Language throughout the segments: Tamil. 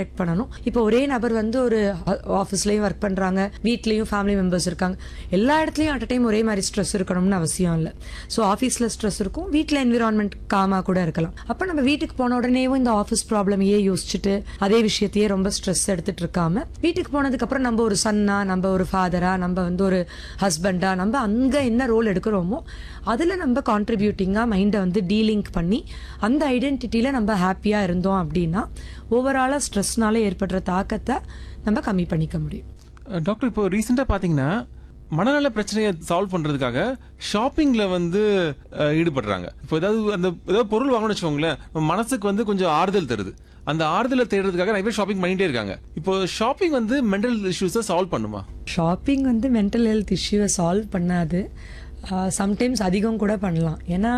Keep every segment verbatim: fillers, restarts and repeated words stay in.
ப்ரொடெக்ட் பண்ணணும். இப்போ ஒரே நபர் வந்து ஒரு ஆஃபீஸ்லயும் ஒர்க் பண்றாங்க, வீட்லயும் ஃபேமிலி மெம்பர்ஸ் இருக்காங்க, எல்லா இடத்துலயும் அட் அ டைம் ஒரே மாதிரி ஸ்ட்ரெஸ் இருக்கணும்னு அவசியம் இல்லை. ஸோ ஆஃபீஸ்ல ஸ்ட்ரெஸ் இருக்கும், வீட்டில் என்விரான்மெண்ட் காமா கூட இருக்கலாம். அப்போ நம்ம வீட்டுக்கு போன உடனேவும் இந்த ஆஃபீஸ் ப்ராப்ளமையே யோசிச்சுட்டு அதே விஷயத்தையே ரொம்ப ஸ்ட்ரெஸ் எடுத்துட்டு இருக்காம, வீட்டுக்கு போனதுக்கு அப்புறம் நம்ம ஒரு சன்னா, நம்ம ஒரு ஃபாதரா, நம்ம வந்து ஒரு ஹஸ்பண்டா, நம்ம அங்க என்ன ரோல் எடுக்கிறோமோ அதுல நம்ம கான்ட்ரிபியூட்டிங்கா மைண்டை வந்து டீலிங்க் பண்ணி அந்த ஐடென்டிட்டியில நம்ம ஹாப்பியா இருந்தோம் அப்படின்னா ஓவராலா ஸ்ட்ரெஸ்னால ஏற்படுற தாக்கத்தை நம்ம கம்மி பண்ணிக்க முடியும். டாக்டர், இப்போ ரீசெண்டா பாத்தீங்கன்னா மனநல பிரச்சனையை சால்வ் பண்றதுக்காக ஷாப்பிங்ல வந்து அஹ், ஈடுபடுறாங்க. இப்போ ஏதாவது அந்த ஏதாவது பொருள் வாங்கணும்னு வச்சுக்கோங்களேன், நம்ம மனசுக்கு வந்து கொஞ்சம் ஆறுதல் தருது. அந்த ஆறுதலை தேடுறதுக்காக நிறைய பேர் ஷாப்பிங் பண்ணிட்டே இருக்காங்க. இப்போ ஷாப்பிங் வந்து மென்டல் இஷ்யூஸை சால்வ் பண்ணுமா? ஷாப்பிங் வந்து மென்டல் ஹெல்த் இஷ்யூவை சால்வ் பண்ணாது, சம்டைம்ஸ் அதிகம் கூட பண்ணலாம். ஏன்னா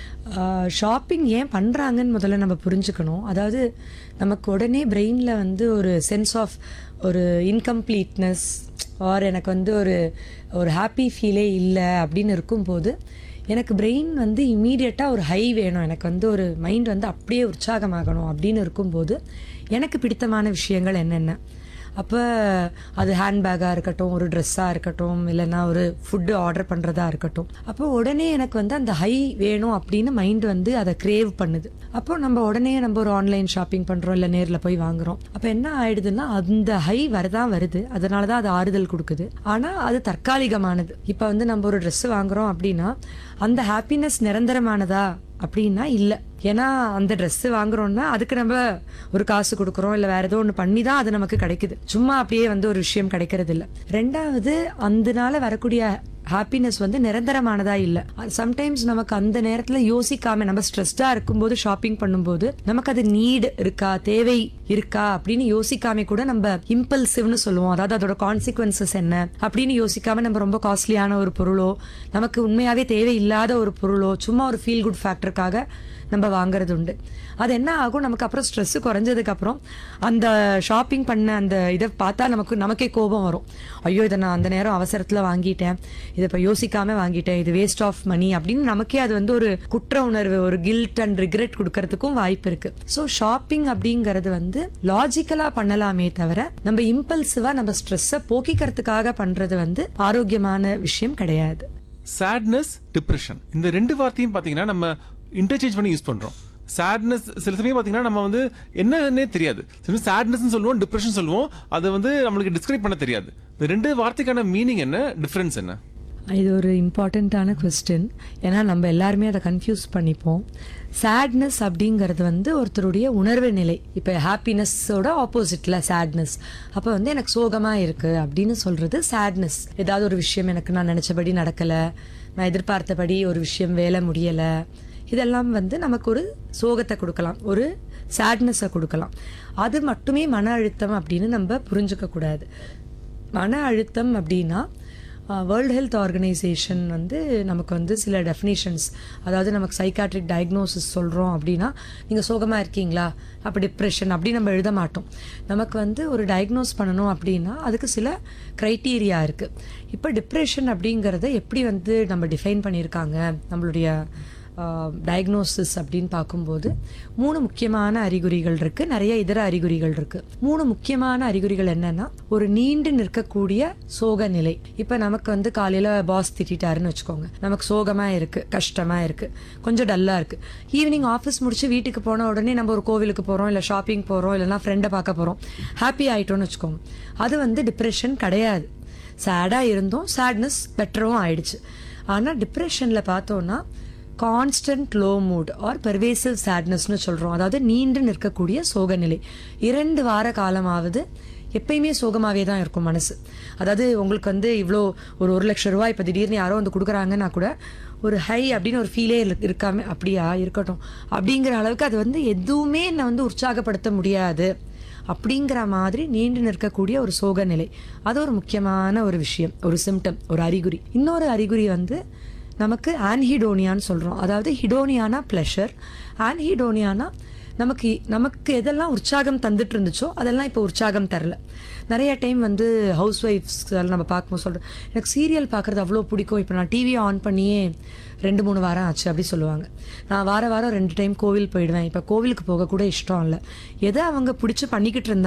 ஷாப்பிங் ஏன் பண்ணுறாங்கன்னு முதல்ல நம்ம புரிஞ்சுக்கணும். அதாவது நமக்கு உடனே பிரெயினில் வந்து ஒரு சென்ஸ் ஆஃப் ஒரு இன்கம்ப்ளீட்னஸ் ஆர் எனக்கு வந்து ஒரு ஒரு ஹாப்பி ஃபீலே இல்லை அப்படின்னு இருக்கும்போது எனக்கு பிரெயின் வந்து இம்மீடியட்டாக ஒரு ஹை வேணும், எனக்கு வந்து ஒரு மைண்ட் வந்து அப்படியே உற்சாகமாகணும் அப்படின்னு இருக்கும்போது எனக்கு பிடித்தமான விஷயங்கள் என்னென்ன, அப்போ அது ஹேண்ட்பேக்காக இருக்கட்டும், ஒரு ட்ரெஸ்ஸாக இருக்கட்டும், இல்லைன்னா ஒரு ஃபுட்டு ஆர்டர் பண்ணுறதா இருக்கட்டும், அப்போ உடனே எனக்கு வந்து அந்த ஹை வேணும் அப்படின்னு மைண்ட் வந்து அதை கிரேவ் பண்ணுது. அப்போ நம்ம உடனே நம்ம ஒரு ஆன்லைன் ஷாப்பிங் பண்ணுறோம், இல்லை நேரில் போய் வாங்குறோம். அப்போ என்ன ஆயிடுதுன்னா அந்த ஹை வரதான் வருது, அதனால தான் அது ஆறுதல் கொடுக்குது. ஆனால் அது தற்காலிகமானது. இப்போ வந்து நம்ம ஒரு ட்ரெஸ் வாங்குறோம் அப்படின்னா அந்த ஹாப்பினஸ் நிரந்தரமானதா அப்படின்னா இல்லை. ஏன்னா அந்த ட்ரெஸ் வாங்குறோம்னா அதுக்கு நம்ம ஒரு காசு கொடுக்குறோம், இல்லை வேற ஏதோ ஒன்று பண்ணி தான் அது நமக்கு கிடைக்குது. சும்மா அப்படியே வந்து ஒரு விஷயம் கிடைக்கிறது இல்லை. ரெண்டாவது, அதனால வரக்கூடிய ஹாப்பினஸ் வந்து நிரந்தரமானதா இல்லை. சம்டைம்ஸ் நமக்கு அந்த நேரத்தில் யோசிக்காம நம்ம ஸ்ட்ரெஸ்டா இருக்கும்போது ஷாப்பிங் பண்ணும்போது நமக்கு அது நீட் இருக்கா, தேவை இருக்கா அப்படின்னு யோசிக்காம கூட நம்ம இம்பல்சிவ்னு சொல்லுவோம். அதாவது அதோட கான்சிக்வன்சஸ் என்ன அப்படின்னு யோசிக்காம நம்ம ரொம்ப காஸ்ட்லியான ஒரு பொருளோ, நமக்கு உண்மையாவே தேவை இல்லாத ஒரு பொருளோ, சும்மா ஒரு ஃபீல் குட் ஃபேக்டருக்காக நம்ம வாங்குறது உண்டு. அது என்ன ஆகும், நமக்கு அப்புறம் ஸ்ட்ரெஸ் குறைஞ்சதுக்கு அப்புறம் அந்த ஷாப்பிங் பண்ண அந்த இதை பார்த்தா நமக்கு நமக்கே கோபம் வரும். ஐயோ, இதை நான் அந்த நேரம் அவசரத்தில் வாங்கிட்டேன், இதை இப்போ யோசிக்காம வாங்கிட்டேன், இது வேஸ்ட் ஆஃப் மணி அப்படின்னு நமக்கே அது வந்து ஒரு குற்ற உணர்வு, ஒரு கில்ட் அண்ட் ரிக்ரெட் கொடுக்கறதுக்கும் வாய்ப்பு இருக்கு. ஸோ ஷாப்பிங் அப்படிங்கிறது வந்து லாஜிக்கலா பண்ணலாமே தவிர நம்ம இம்பல்சிவா நம்ம ஸ்ட்ரெஸ்ஸை போக்கிக்கிறதுக்காக பண்றது வந்து ஆரோக்கியமான விஷயம் கிடையாது. சேட்னஸ், டிப்ரெஷன், இந்த ரெண்டு வார்த்தையும் பாத்தீங்கன்னா நம்ம இன்டர்சேஞ்ச் பண்ணி யூஸ் பண்றோம். சேட்னஸ் சில சமயம் பாத்தீங்கன்னா நம்ம வந்து என்னன்னே தெரியாது, சேட்னஸ் சொல்லுவோம், டிப்ரெஷன் சொல்லுவோம், அதை வந்து நம்மளுக்கு டிஸ்கிரைப் பண்ண தெரியாது. இந்த ரெண்டு வார்த்தைக்கான மீனிங் என்ன, டிஃபரன்ஸ் என்ன? இது ஒரு இம்பார்ட்டண்ட்டான கொஸ்டின். ஏன்னா நம்ம எல்லாருமே அதை கன்ஃபியூஸ் பண்ணிப்போம். சேட்னஸ் அப்படிங்கிறது வந்து ஒருத்தருடைய உணர்வு நிலை. இப்போ ஹாப்பினஸோட ஆப்போசிட்ல சேட்னஸ். அப்போ வந்து எனக்கு சோகமா இருக்கு அப்படின்னு சொல்றது சேட்னஸ். ஏதாவது ஒரு விஷயம் எனக்கு நான் நினைச்சபடி நடக்கல, நான் எதிர்பார்த்தபடி ஒரு விஷயம் வேலை முடியல, இதெல்லாம் வந்து நமக்கு ஒரு சோகத்தை கொடுக்கலாம், ஒரு சேட்னஸை கொடுக்கலாம். அது மட்டுமே மன அழுத்தம் அப்படின்னு நம்ம புரிஞ்சுக்க கூடாது. மன அழுத்தம் அப்படின்னா வேர்ல்டு ஹெல்த் ஆர்கனைசேஷன் வந்து நமக்கு வந்து சில டெஃபினிஷன்ஸ், அதாவது நமக்கு சைக்காட்ரிக் டயக்னோசிஸ் சொல்கிறோம் அப்படின்னா நீங்கள் சோகமாக இருக்கீங்களா, அப்போ டிப்ரெஷன் அப்படி நம்ம எழுத மாட்டோம். நமக்கு வந்து ஒரு டயக்னோஸ் பண்ணணும் அப்படின்னா அதுக்கு சில க்ரைட்டீரியா இருக்குது. இப்போ டிப்ரெஷன் அப்படிங்கிறத எப்படி வந்து நம்ம டிஃபைன் பண்ணியிருக்காங்க நம்மளுடைய டயக்னோசிஸ் அப்படின்னு பார்க்கும்போது மூணு முக்கியமான அறிகுறிகள் இருக்கு, நிறைய இதர அறிகுறிகள் இருக்கு. மூணு முக்கியமான அறிகுறிகள் என்னன்னா, ஒரு நீண்டு நிற்கக்கூடிய சோக நிலை. இப்ப நமக்கு வந்து காலையில பாஸ் திட்டாருன்னு வச்சுக்கோங்க, நமக்கு சோகமா இருக்கு, கஷ்டமா இருக்கு, கொஞ்சம் டல்லா இருக்கு. ஈவினிங் ஆஃபீஸ் முடிச்சு வீட்டுக்கு போன உடனே நம்ம ஒரு கோவிலுக்கு போறோம், இல்லை ஷாப்பிங் போறோம், இல்லைன்னா ஃப்ரெண்டை பார்க்க போறோம், ஹாப்பி ஆயிட்டோம்னு வச்சுக்கோங்க. அது வந்து டிப்ரெஷன் கிடையாது. சேடா இருந்தோம், சேட்னஸ் பெட்டரும் ஆயிடுச்சு. ஆனா டிப்ரெஷன்ல பார்த்தோம்னா constant low mood R pervasive சேட்னஸ்னு சொல்கிறோம். அதாவது நீண்டு நிற்கக்கூடிய சோகநிலை. இரண்டு வார காலமாவது எப்பயுமே சோகமாகவே தான் இருக்கும் மனசு. அதாவது உங்களுக்கு வந்து இவ்வளோ ஒரு ஒரு லட்சம் ரூபாய் இப்போ திடீர்னு யாரோ வந்து கொடுக்குறாங்கன்னா கூட ஒரு ஹை அப்படின்னு ஒரு ஃபீலே இருக்காம அப்படியா இருக்கட்டும் அப்படிங்கிற அளவுக்கு அது வந்து எதுவுமே என்னை வந்து உற்சாகப்படுத்த முடியாது அப்படிங்கிற மாதிரி நீண்டு நிற்கக்கூடிய ஒரு சோக நிலை. அது ஒரு முக்கியமான ஒரு விஷயம், ஒரு சிம்டம், ஒரு அறிகுறி. இன்னொரு அறிகுறி வந்து நமக்கு ஆன்ஹிடோனியான்னு சொல்கிறோம். அதாவது ஹிடோனியானா ப்ளஷர், ஆன்ஹிடோனியானா நமக்கு நமக்கு எதெல்லாம் உற்சாகம் தந்துட்டு இருந்துச்சோ அதெல்லாம் இப்போ உற்சாகம் தரல. நிறைய டைம் வந்து ஹவுஸ் ஒய்ஃப்ஸ் நம்ம பார்க்கும்போது சொல்கிறோம், எனக்கு சீரியல் பார்க்குறது அவ்வளோ பிடிக்கும், இப்போ நான் டிவியை ஆன் பண்ணியே ரெண்டு மூணு வாரம் ஆச்சு அப்படி சொல்லுவாங்க. நான் வார வாரம் ரெண்டு டைம் கோவில் போயிடுவேன், இப்போ கோவிலுக்கு போக கூட இஷ்டம் இல்லை. எதை அவங்க பிடிச்சி பண்ணிக்கிட்டு இருந்தாங்க